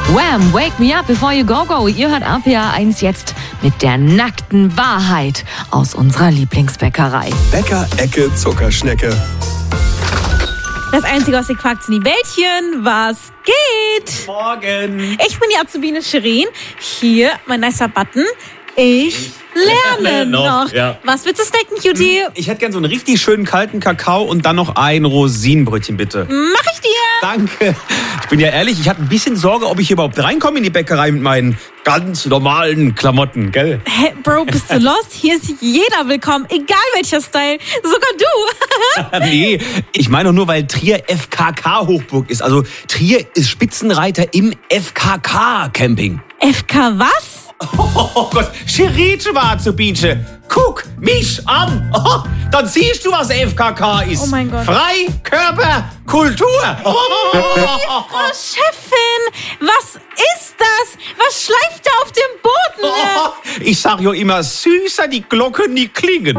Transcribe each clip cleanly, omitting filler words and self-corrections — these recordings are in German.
Wham! Wake me up before you go go. Ihr hört RPA 1 jetzt mit der nackten Wahrheit aus unserer Lieblingsbäckerei. Bäcker-Ecke Zuckerschnecke. Das Einzige, was ihr quakt, sind die Bällchen. Was geht? Morgen. Ich bin die Azubine Shirin. Hier, mein nicer Button. Ich lerne noch. Ja. Was willst du snacken, Cutie? Ich hätte gern so einen richtig schönen kalten Kakao und dann noch ein Rosinenbrötchen, bitte. Mach ich dir. Danke. Ich bin ja ehrlich, ich hatte ein bisschen Sorge, ob ich hier überhaupt reinkomme in die Bäckerei mit meinen ganz normalen Klamotten, gell? Hä, Bro, bist du lost? Hier ist jeder willkommen, egal welcher Style. Sogar du. Nee, ich meine doch nur, weil Trier FKK-Hochburg ist. Also Trier ist Spitzenreiter im FKK-Camping. FK was? Oh Gott, Schiritsche war zu Bietsche. Guck mich an. Oh, dann siehst du, was FKK ist. Oh mein Gott. Freikörper, Kultur. Oh. Frau Chefin, was ist das? Was schleift da auf dem Boden? Oh, ich sag ja immer, süßer die Glocken, die klingen.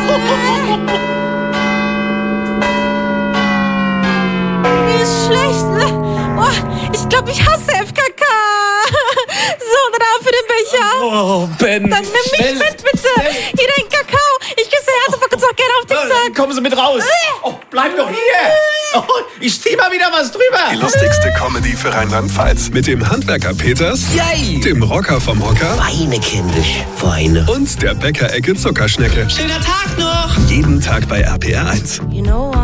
Wie ist schlecht. Oh, ich glaube, ich hasse FKK. So, dann für den Becher. Oh, Ben. Dann nimm mich mit, bitte. Hier dein Kakao. Ich küsse Herz und pack gerne auf den Sack. Kommen Sie mit raus. Oh, bleib doch hier. Oh, ich zieh mal wieder was drüber. Die lustigste Comedy für Rheinland-Pfalz. Mit dem Handwerker Peters, Yay. dem Rocker vom Hocker Weine, kindisch, Weine. und der Bäcker-Ecke Zuckerschnecke. Schöner Tag noch! Jeden Tag bei RPR 1. You know